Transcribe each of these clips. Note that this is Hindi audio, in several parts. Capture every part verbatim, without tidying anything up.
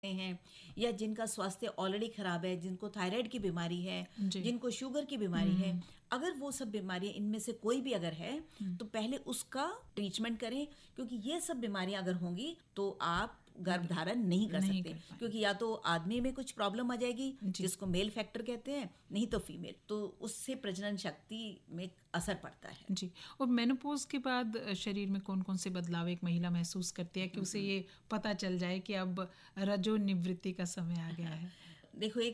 हैं या जिनका स्वास्थ्य ऑलरेडी खराब है, जिनको थायराइड की बीमारी है, जिनको शुगर की बीमारी है, अगर वो सब बीमारियां इनमें से कोई भी अगर है तो पहले उसका ट्रीटमेंट करें, क्योंकि ये सब बीमारियां अगर होंगी तो आप गर्भधारण नहीं कर नहीं सकते, कर क्योंकि या तो आदमी में कुछ प्रॉब्लम आ जाएगी जिसको मेल फैक्टर कहते हैं, नहीं तो फीमेल, तो उससे प्रजनन शक्ति में असर पड़ता है। जी। और मेनोपॉज के बाद शरीर में कौन कौन से बदलाव एक महिला महसूस करती है कि उसे ये पता चल जाए कि अब रजो निवृत्ति का समय आ गया है? देखो, एक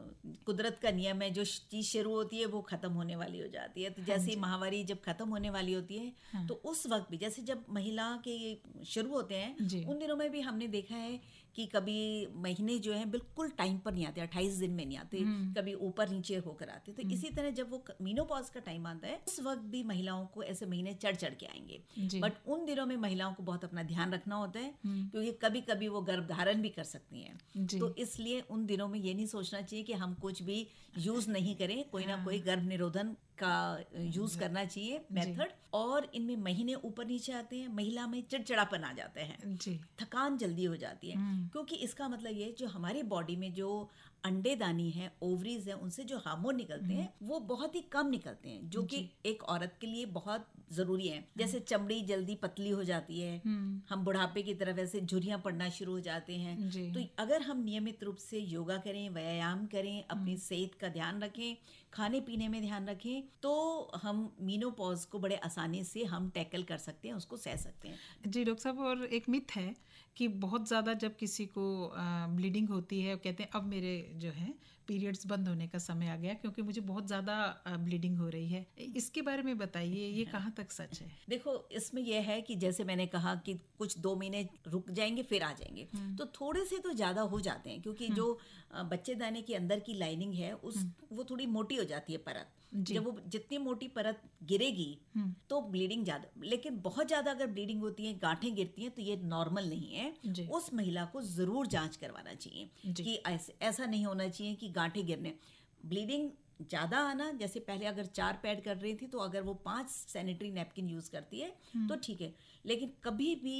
कुदरत का नियम है, जो चीज शुरू होती है वो खत्म होने वाली हो जाती है। तो जैसे ही माहवारी जब खत्म होने वाली होती है, हाँ। तो उस वक्त भी जैसे जब महिला के शुरू होते हैं उन दिनों में भी हमने देखा है कि कभी महीने जो है बिल्कुल टाइम पर नहीं आते, अट्ठाईस दिन में नहीं आते, कभी ऊपर नीचे होकर आते। तो इसी तरह जब वो मीनोपॉज का टाइम आता है उस वक्त भी महिलाओं को ऐसे महीने चढ़ चढ़ के आएंगे। बट उन दिनों में महिलाओं को बहुत अपना ध्यान रखना होता है, क्योंकि कभी कभी वो गर्भधारण भी कर सकती हैं। तो इसलिए उन दिनों में ये नहीं सोचना चाहिए कि हम कुछ भी यूज नहीं करें, कोई ना कोई गर्भ निरोधन का यूज करना चाहिए मेथड। और इनमें महीने ऊपर नीचे आते हैं, महिला में चिड़चिड़ापन आ जाते हैं, थकान जल्दी हो जाती है, क्योंकि इसका मतलब ये जो हमारी बॉडी में जो अंडेदानी है, ओवरीज है, उनसे जो हार्मोन निकलते हैं वो बहुत ही कम निकलते हैं, जो कि एक औरत के लिए बहुत जरूरी है। जैसे चमड़ी जल्दी पतली हो जाती है, हम बुढ़ापे की तरफ ऐसे झुर्रियां पड़ना शुरू हो जाते हैं। तो अगर हम नियमित रूप से योगा करें, व्यायाम करें, अपनी सेहत का ध्यान रखें, खाने पीने में ध्यान रखें, तो हम मीनोपॉज को बड़े आसानी से हम टैकल कर सकते हैं, उसको सह सकते हैं। जी डॉक्टर साहब, और एक मिथ है कि बहुत ज़्यादा जब किसी को ब्लीडिंग होती है, कहते हैं अब मेरे जो है पीरियड्स बंद होने का समय आ गया क्योंकि मुझे बहुत ज़्यादा ब्लीडिंग हो रही है। इसके बारे में बताइए, ये कहाँ तक सच है? देखो, इसमें यह है कि जैसे मैंने कहा कि कुछ दो महीने रुक जाएंगे फिर आ जाएंगे, तो थोड़े से तो ज़्यादा हो जाते हैं, क्योंकि जो बच्चेदानी के अंदर की लाइनिंग है उस वो थोड़ी मोटी हो जाती है परत। जब वो जितनी मोटी परत गिरेगी तो ब्लीडिंग ज्यादा, लेकिन बहुत ज्यादा अगर ब्लीडिंग होती है, गांठें गिरती हैं, तो ये नॉर्मल नहीं है। उस महिला को जरूर जांच करवाना चाहिए कि ऐसा नहीं होना चाहिए कि गांठें गिरने, ब्लीडिंग ज्यादा आना। जैसे पहले अगर चार पैड कर रही थी तो अगर वो पांच सैनिटरी नैपकिन यूज करती है तो ठीक है, लेकिन कभी भी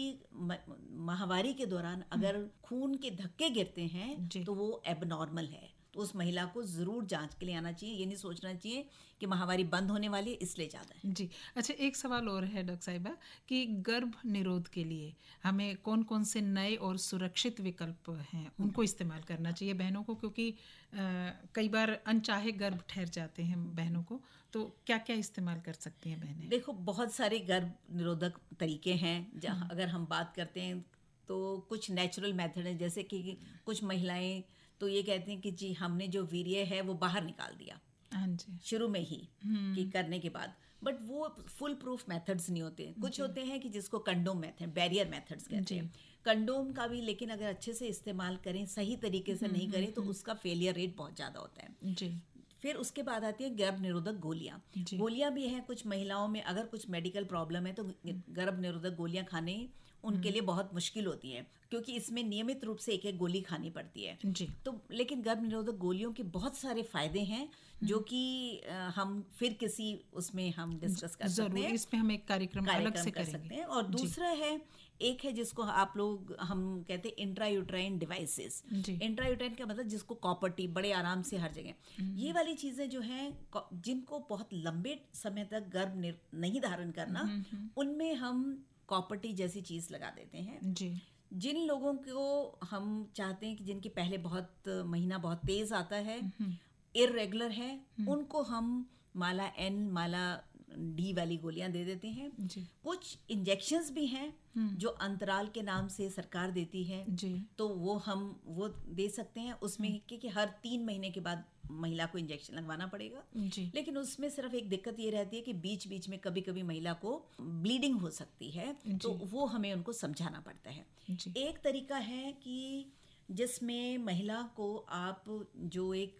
माहवारी के दौरान अगर खून के धक्के गिरते हैं तो वो एबनॉर्मल है, तो उस महिला को जरूर जांच के लिए आना चाहिए। ये नहीं सोचना चाहिए कि माहवारी बंद होने वाली है इसलिए ज्यादा है। जी अच्छा, एक सवाल और है डॉक्टर साहिबा कि गर्भ निरोध के लिए हमें कौन कौन से नए और सुरक्षित विकल्प हैं उनको इस्तेमाल करना चाहिए बहनों को, क्योंकि आ, कई बार अनचाहे गर्भ ठहर जाते हैं बहनों को, तो क्या क्या इस्तेमाल कर सकती हैं बहनें? देखो, बहुत सारे गर्भ निरोधक तरीके हैं। जहाँ अगर हम बात करते हैं तो कुछ नेचुरल मेथड है, जैसे कि कुछ महिलाएं तो ये कहते हैं कि जी हमने जो वीर्य है वो बाहर निकाल दिया शुरू में ही कि करने के बाद, बट वो फुल प्रूफ मेथड्स नहीं होते। कुछ होते हैं कि जिसको कंडोम मेथड, बैरियर मेथड्स कहते हैं, कंडोम का भी, लेकिन अगर अच्छे से इस्तेमाल करें, सही तरीके से नहीं करें तो उसका फेलियर रेट बहुत ज्यादा होता है। जी। फिर उसके बाद आती है गर्भ निरोधक गोलियां। गोलियां भी हैं कुछ महिलाओं में, अगर कुछ मेडिकल प्रॉब्लम है तो गर्भ निरोधक गोलियां खाने उनके लिए बहुत मुश्किल होती है, क्योंकि इसमें नियमित रूप से एक एक गोली खानी पड़ती है। जी। तो लेकिन गर्भ निरोधक गोलियों के बहुत सारे फायदे हैं जो कि हम फिर किसी उसमें हम डिस्कस कर सकते हैं, इसमें हम एक कार्यक्रम अलग से कर सकते हैं। और दूसरा है, एक है जिसको आप लोग हम कहते हैं इंट्रायूट्राइन डिवाइसेस। इंट्रायूट्राइन का मतलब जिसको कॉपर टी बड़े आराम से हर जगह, ये वाली चीजें जो हैं जिनको बहुत लंबे समय तक गर्भ नहीं धारण करना, उनमें हम कॉपर टी जैसी चीज लगा देते हैं। जी। जिन लोगों को हम चाहते हैं कि जिनके पहले बहुत महीना बहुत तेज आता है, इररेगुलर है, उनको हम माला एन माला डी वाली गोलियां दे देते हैं। जी। कुछ इंजेक्शंस भी हैं जो अंतराल के नाम से सरकार देती है। जी। तो वो हम वो दे सकते हैं, उसमें कि, कि हर तीन महीने के बाद महिला को इंजेक्शन लगवाना पड़ेगा। जी। लेकिन उसमें सिर्फ एक दिक्कत ये रहती है कि बीच बीच में कभी कभी महिला को ब्लीडिंग हो सकती है, तो वो हमें उनको समझाना पड़ता है। जी। एक तरीका है कि जिसमें महिला को आप जो एक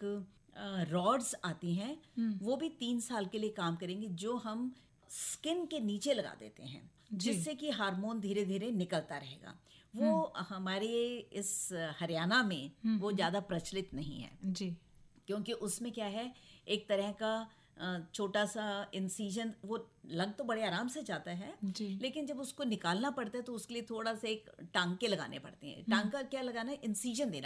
रॉड्स आती हैं वो भी तीन साल के लिए काम करेंगी, जो हम स्किन के नीचे लगा देते हैं, जिससे कि हार्मोन धीरे धीरे निकलता रहेगा। वो हमारे इस हरियाणा में वो ज्यादा प्रचलित नहीं है। जी। क्योंकि उसमें क्या है, एक तरह का छोटा सा इंसीजन, वो लग तो बड़े आराम से जाता है, लेकिन जब उसको निकालना पड़ता है तो उसके लिए थोड़ा सा एक टांके लगाने पड़ते हैं। टांका क्या लगाना है? इंसीजन देना